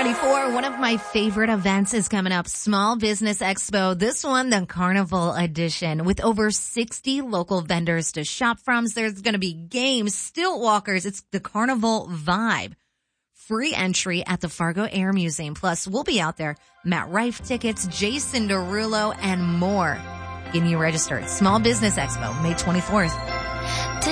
2024, one of my favorite events is coming up, Small Business Expo. This one, the Carnival edition, with over 60 local vendors to shop from. So there's going to be games, stilt walkers. It's the Carnival vibe. Free entry at the Fargo Air Museum. Plus, we'll be out there. Matt Rife tickets, Jason Derulo, and more. Getting you registered. Small Business Expo, May 24th.